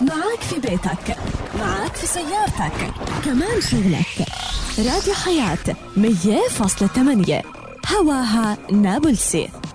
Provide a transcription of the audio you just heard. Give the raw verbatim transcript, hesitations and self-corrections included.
معك في بيتك، معك في سيارتك، كمان شغلك. راديو حياة مية فاصلة ثمانية، هواها نابلسي.